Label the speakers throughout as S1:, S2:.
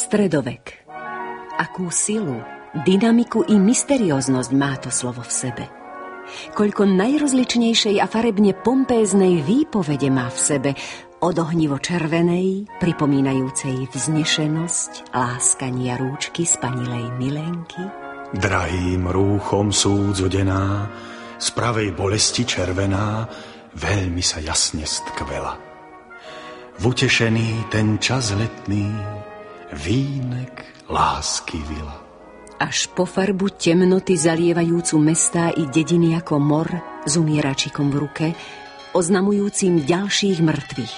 S1: Stredovek. Akú silu, dynamiku i mysterióznosť má to slovo v sebe. Koľko najrozličnejšej a farebne pompéznej výpovede má v sebe, od ohnivo červenej, pripomínajúcej vznešenosť, láskania rúčky spanilej milenky.
S2: Drahým rúchom súdzodená, z pravej bolesti červená, veľmi sa jasne stkvela. V utešený ten čas letný, vínek lásky vila.
S1: Až po farbu temnoty zalievajúcu mestá i dediny ako mor s umieračikom v ruke, oznamujúcim ďalších mŕtvych.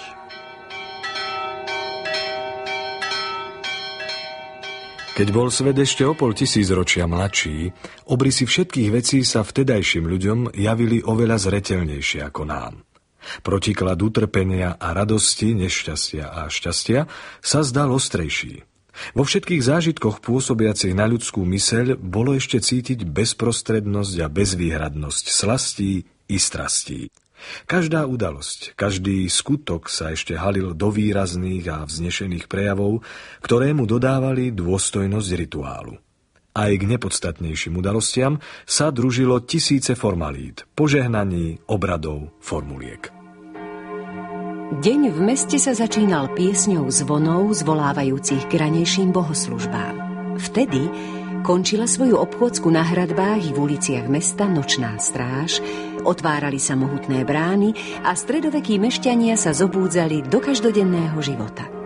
S3: Keď bol svet ešte o 500 ročia mladší, obrysy všetkých vecí sa vtedajším ľuďom javili oveľa zreteľnejšie ako nám. Protiklad utrpenia a radosti, nešťastia a šťastia sa zdal ostrejší. Vo všetkých zážitkoch pôsobiacich na ľudskú myseľ bolo ešte cítiť bezprostrednosť a bezvýhradnosť slastí i strastí. Každá udalosť, každý skutok sa ešte halil do výrazných a vznešených prejavov, ktoré mu dodávali dôstojnosť rituálu. Aj k nepodstatnejším udalostiam sa družilo tisíce formalít, požehnaní, obradov, formuliek.
S1: Deň v meste sa začínal piesňou zvonov zvolávajúcich k ranejším bohoslužbám. Vtedy končila svoju obchôdzku na hradbách i v uliciach mesta nočná stráž, otvárali sa mohutné brány a stredovekí mešťania sa zobúdzali do každodenného života.